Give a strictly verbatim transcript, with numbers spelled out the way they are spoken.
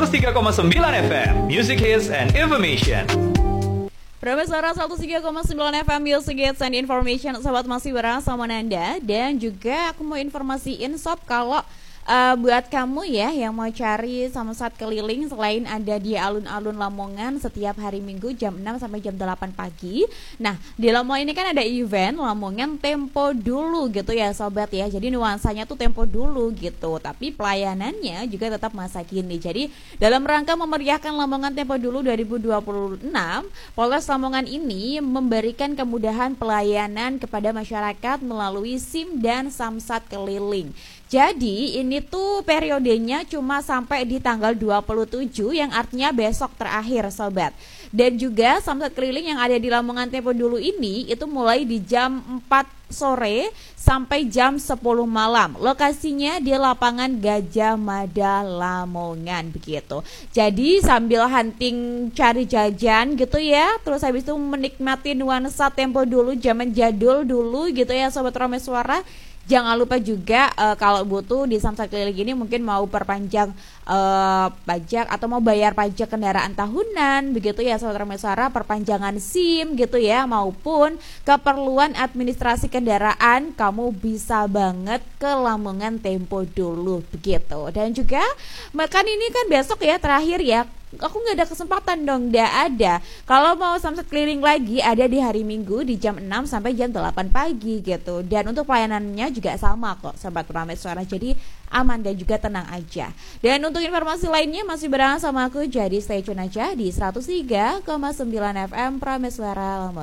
seratus tiga koma sembilan F M, Music Hits and Information. Prameswara seratus tiga koma sembilan F M, Music Hits and Information. Sobat masih bareng sama Nanda. Dan juga aku mau informasiin sob kalau Uh, buat kamu ya yang mau cari samsat keliling, selain ada di alun-alun Lamongan setiap hari Minggu jam enam sampai jam delapan pagi. Nah, di Lamongan ini kan ada event Lamongan Tempo Dulu gitu ya sobat ya. Jadi nuansanya tuh tempo dulu gitu, tapi pelayanannya juga tetap masa kini. Jadi dalam rangka memeriahkan Lamongan Tempo Dulu dua ribu dua puluh enam, Polres Lamongan ini memberikan kemudahan pelayanan kepada masyarakat melalui SIM dan samsat keliling. Jadi ini tuh periodenya cuma sampai di tanggal dua puluh tujuh, yang artinya besok terakhir sobat. Dan juga samsat keliling yang ada di Lamongan Tempo Dulu ini itu mulai di jam empat sore sampai jam sepuluh malam. Lokasinya di lapangan Gajah Mada Lamongan begitu. Jadi sambil hunting cari jajan gitu ya, terus habis itu menikmati nuansa Tempo Dulu zaman jadul dulu gitu ya sobat Prameswara. Jangan lupa juga uh, kalau butuh di samsat keliling ini mungkin mau perpanjang uh, pajak atau mau bayar pajak kendaraan tahunan begitu ya sobat Prameswara, perpanjangan SIM gitu ya, maupun keperluan administrasi kendaraan, kamu bisa banget ke Lamongan Tempo Dulu begitu. Dan juga makan ini kan besok ya terakhir ya. Aku nggak ada kesempatan dong, nggak ada. Kalau mau samsat keliling lagi ada di hari Minggu di jam enam sampai jam delapan pagi gitu. Dan untuk pelayanannya juga sama kok sobat Prameswara, jadi aman dan juga tenang aja. Dan untuk informasi lainnya masih bareng sama aku, jadi stay tune aja di seratus tiga koma sembilan F M Prameswara Lamongan.